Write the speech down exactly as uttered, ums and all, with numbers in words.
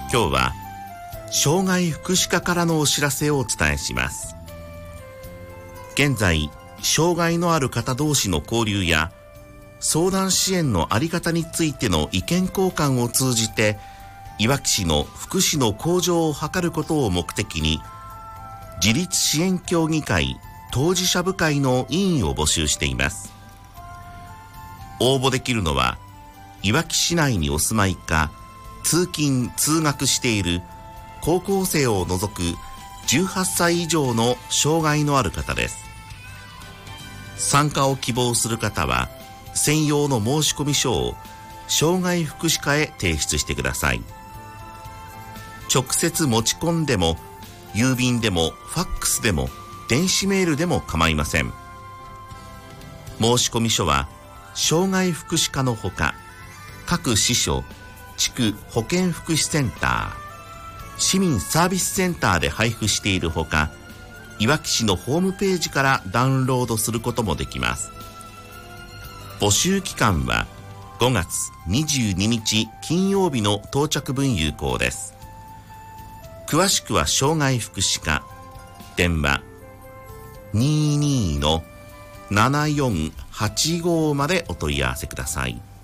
今日は障害福祉課からのお知らせをお伝えします。現在、障害のある方同士の交流や相談支援のあり方についての意見交換を通じて、いわき市の福祉の向上を図ることを目的に、自立支援協議会当事者部会の委員を募集しています。応募できるのは、いわき市内にお住まいか、通勤・通学している高校生を除くじゅうはっさい以上の障害のある方です。参加を希望する方は、専用の申込書を障害福祉課へ提出してください。直接持ち込んでも、郵便でもファックスでも電子メールでも構いません。申込書は障害福祉課のほか、各支所、地区保健福祉センター、市民サービスセンターで配布しているほか、いわき市のホームページからダウンロードすることもできます。募集期間はごがつにじゅうににち金曜日の到着分有効です。詳しくは障害福祉課、電話 にじゅうに のななよんはちご までお問い合わせください。